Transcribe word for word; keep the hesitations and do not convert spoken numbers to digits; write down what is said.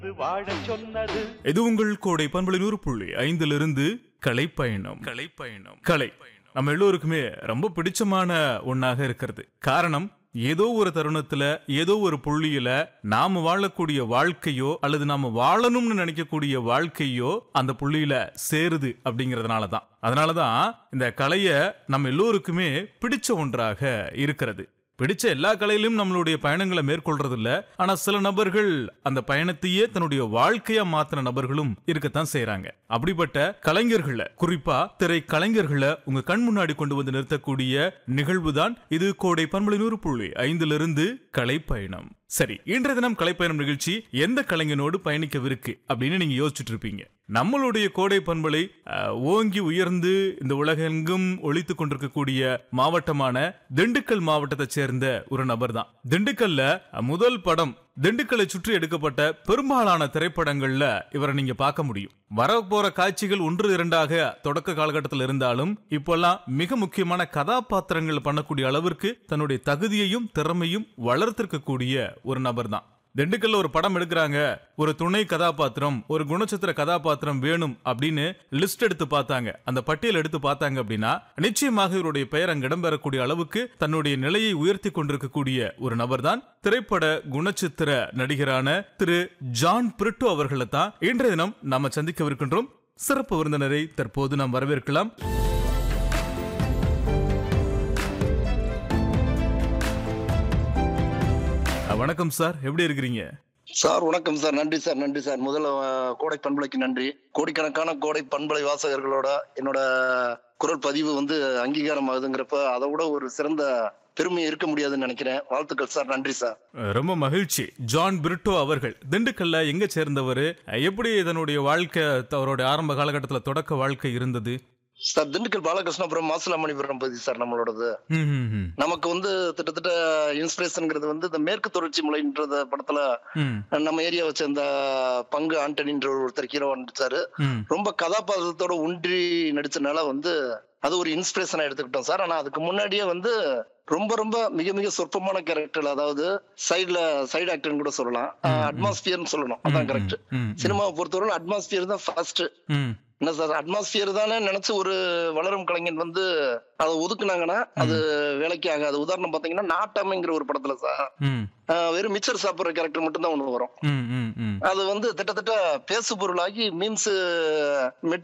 வாழச் சொன்னது. இது உங்கள் கோடை பண்பலை நூறு புள்ளி ஐந்திலிருந்து கலைப்பயணம். கலைப்பயணம் கலை நம்ம எல்லோருக்குமே ரொம்ப பிடிச்சமான ஒன்னாக இருக்கிறது. காரணம், ஏதோ ஒரு தருணத்துல ஏதோ ஒரு புள்ளியில நாம வாழக்கூடிய வாழ்க்கையோ அல்லது நாம வாழணும்னு நினைக்கக்கூடிய வாழ்க்கையோ அந்த புள்ளியில சேருது அப்படிங்கறதுனாலதான். அதனாலதான் இந்த கலைய நம்ம எல்லோருக்குமே பிடிச்ச ஒன்றாக இருக்கிறது. பிடிச்ச எல்லா கலையிலும் நம்மளுடைய பயணங்களை மேற்கொள்றது இல்ல. ஆனா சில நபர்கள் அந்த பயணத்தையே தன்னுடைய வாழ்க்கையா மாத்தின நபர்களும் இருக்கத்தான் செய்யறாங்க. அப்படிப்பட்ட கலைஞர்களை, குறிப்பா திரை கலைஞர்களை உங்க கண் முன்னாடி கொண்டு வந்து நிறுத்தக்கூடிய நிகழ்வு தான் இது. கோடை பண்பலை நூறு புள்ளி ஐந்திலிருந்து கலைப்பயணம். சரி, இன்றைய தினம் கலைப்பயணம் நிகழ்ச்சி எந்த கலைஞனோடு பயணிக்கவிருக்கு அப்படின்னு நீங்க யோசிச்சுட்டு இருப்பீங்க. நம்மளுடைய கோடை பண்பலை ஓங்கி உயர்ந்து இந்த உலகெங்கும் ஒலித்துக் கொண்டிருக்கக்கூடிய மாவட்டமான திண்டுக்கல் மாவட்டத்தை சேர்ந்த ஒரு நபர் தான். திண்டுக்கல்ல முதல் படம், திண்டுக்கல்லை சுற்றி எடுக்கப்பட்ட பெரும்பாலான திரைப்படங்கள்ல இவரை நீங்க பார்க்க முடியும். வரப்போற காட்சிகள் ஒன்று இரண்டாக தொடக்க காலகட்டத்தில் இருந்தாலும் இப்பெல்லாம் மிக முக்கியமான கதாபாத்திரங்கள் பண்ணக்கூடிய அளவிற்கு தன்னுடைய தகுதியையும் திறமையும் வளர்த்திருக்கக்கூடிய ஒரு நபர் தான். திண்டுக்கல்ல ஒரு படம் எடுக்கிறாங்க, ஒரு துணை கதாபாத்திரம், ஒரு குணச்சித்திர கதாபாத்திரம் வேணும் அப்படின்னு லிஸ்ட் எடுத்து பார்த்தாங்க. அந்த பட்டியல் எடுத்து பார்த்தாங்க அப்படின்னா நிச்சயமாக இவருடைய பெயர் அங்கு இடம்பெறக்கூடிய அளவுக்கு தன்னுடைய நிலையை உயர்த்தி கொண்டிருக்கக்கூடிய ஒரு நபர் தான் திரைப்பட குணச்சித்திர நடிகரான திரு ஜான் பிரிட்டோ அவர்களை தான் இன்றைய தினம் நாம சந்திக்கவிருக்கின்றோம். சிறப்பு விருந்தினரை தற்போது நாம் வரவேற்கலாம். வணக்கம் சார், எப்படி இருக்கிறீங்க சார்? வணக்கம் சார், நன்றி சார், நன்றி சார். முதல்ல கோடை பண்பலைக்கு நன்றி. கோடிக்கணக்கான கோடை பண்பலை வாசகர்களோட என்னோட குரல் பதிவு வந்து அங்கீகாரம் ஆகுதுங்கிறப்ப அதை விட ஒரு சிறந்த பெருமை இருக்க முடியாதுன்னு நினைக்கிறேன். வாழ்த்துக்கள் சார், நன்றி சார். ரொம்ப மகிழ்ச்சி. ஜான் பிரிட்டோ அவர்கள் திண்டுக்கல்ல எங்க சேர்ந்தவர், எப்படி இதனுடைய வாழ்க்கை, அவருடைய ஆரம்ப காலகட்டத்தில் தொடக்க வாழ்க்கை இருந்தது? சார், திண்டுக்கல் பாலகிருஷ்ணபுரம் மாசிலாமணிபுரம் பகுதி சார் நம்மளோடது. நமக்கு வந்து கிட்டத்தட்ட இன்ஸ்பிரேஷன்ங்கிறது வந்து இந்த மேற்கு தொடர்ச்சி மலைன்ற படத்துல நம்ம ஏரியா வச்ச இந்த பங்கு ஆண்டனின்ற ஒருத்தர் ஹீரோ நடிச்சாரு. ரொம்ப கதாபாத்திரத்தோட ஒன்றி நடிச்சனால வந்து அது ஒரு இன்ஸ்பிரேஷனா எடுத்துக்கிட்டோம் சார். ஆனா அதுக்கு முன்னாடியே வந்து ரொம்ப ரொம்ப மிக மிக சொற்பமான கேரக்டர், அதாவது சைட்ல சைடு ஆக்டர்னு கூட சொல்லலாம், அட்மாஸ்பியர்னு சொல்லணும், அதான் கரெக்ட். சினிமாவை பொறுத்தவரை அட்மாஸ்பியர் தான் ஃபர்ஸ்ட். என்ன சார், அட்மாஸ்பியர் தானே நினைச்சு ஒரு வளரும் கலைஞன் வந்து அதை ஒதுக்குனாங்கன்னா அது வேலைக்கு ஆகாது. உதாரணம் பாத்தீங்கன்னா நாட்டாமைங்கிற ஒரு படத்துல சார் வெறும் மிச்சர் சாப்பிடுற கேரக்டர் மட்டும் தான் ஒண்ணு வரும். அது வந்து திட்டத்தட்ட பேசு பொருளாகி மீம்ஸ்